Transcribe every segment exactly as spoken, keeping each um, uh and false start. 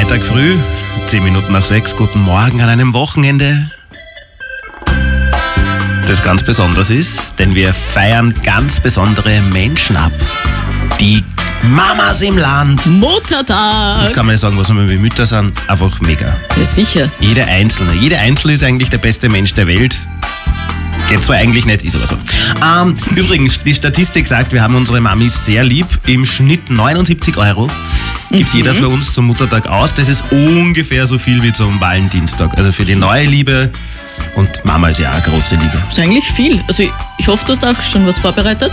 Freitag früh, zehn Minuten nach sechs, guten Morgen an einem Wochenende. Das ganz besonders ist, denn wir feiern ganz besondere Menschen ab. Die Mamas im Land. Muttertag. Kann man ja sagen, was wir wie Mütter sind, einfach mega. Ja, sicher. Jede Einzelne. Jede Einzelne ist eigentlich der beste Mensch der Welt. Geht zwar eigentlich nicht, ist aber so. Ähm, übrigens, die Statistik sagt, wir haben unsere Mamis sehr lieb. Im Schnitt neunundsiebzig Euro gibt mhm. jeder für uns zum Muttertag aus. Das ist ungefähr so viel wie zum Valentinstag. Also für die neue Liebe. Und Mama ist ja auch eine große Liebe. Das ist eigentlich viel. Also ich, ich hoffe, du hast auch schon was vorbereitet.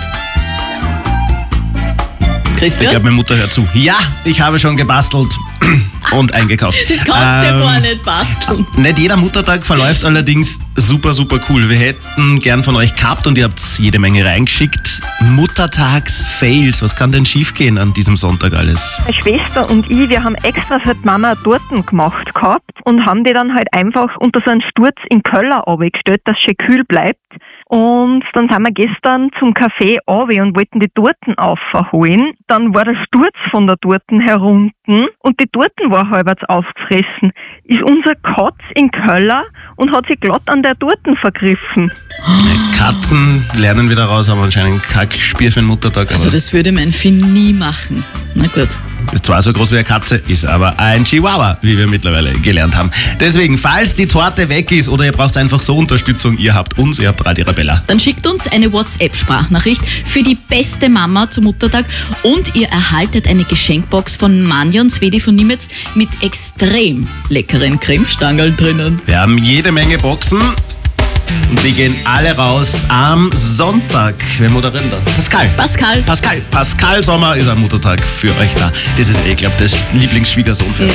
Christian? Ich glaube, meine Mutter hört zu. Ja, ich habe schon gebastelt und eingekauft. Das kannst du ähm, ja gar nicht basteln. Nicht jeder Muttertag verläuft allerdings super, super cool. Wir hätten gern von euch gehabt und ihr habt jede Menge reingeschickt. Muttertags-Fails. Was kann denn schiefgehen an diesem Sonntag alles? Meine Schwester und ich, wir haben extra für die Mama Torten gemacht gehabt und haben die dann halt einfach unter so einen Sturz in den Keller runtergestellt, dass es schön kühl bleibt. Und dann sind wir gestern zum Café runter und wollten die Torten aufholen. Dann war der Sturz von der Torten herunten und die Torten war halbwegs aufgefressen. Ist unser Katz in den Keller und hat sich glatt an der Torten vergriffen. Katzen lernen wieder raus, aber anscheinend kein Spiel für den Muttertag. Also das würde mein Finn nie machen. Na gut. Ist zwar so groß wie eine Katze, ist aber ein Chihuahua, wie wir mittlerweile gelernt haben. Deswegen, falls die Torte weg ist oder ihr braucht einfach so Unterstützung, ihr habt uns, ihr habt Radio Arabella. Dann schickt uns eine WhatsApp-Sprachnachricht für die beste Mama zum Muttertag und ihr erhaltet eine Geschenkbox von Manja und Svedi von Nimetz mit extrem leckeren Cremestangerl drinnen. Wir haben jede Menge Boxen. Und die gehen alle raus am Sonntag. Wer moderiert da? Pascal. Pascal. Pascal. Pascal Sommer ist am Muttertag für euch da. Das ist, ich glaube, der Lieblingsschwiegersohn für euch.